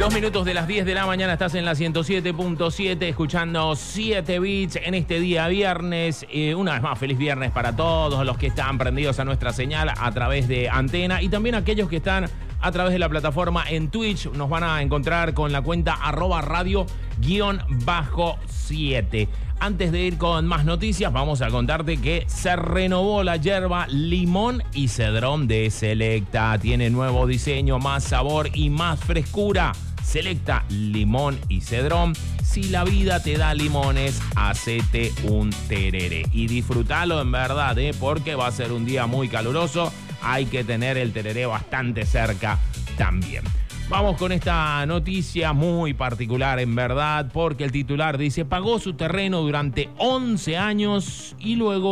2 minutos de las 10 de la mañana, estás en la 107.7 escuchando 7 Bits en este día viernes. Una vez más, feliz viernes para todos los que están prendidos a nuestra señal a través de Antena y también aquellos que están a través de la plataforma en Twitch. Nos van a encontrar con la cuenta @radio_7. Antes de ir con más noticias, vamos a contarte que se renovó la yerba limón y cedrón de Selecta. Tiene nuevo diseño, más sabor y más frescura. Selecta limón y cedrón. Si la vida te da limones, hacete un tereré. Y disfrútalo en verdad, porque va a ser un día muy caluroso. Hay que tener el tereré bastante cerca también. Vamos con esta noticia muy particular en verdad, porque el titular dice: pagó su terreno durante 11 años y luego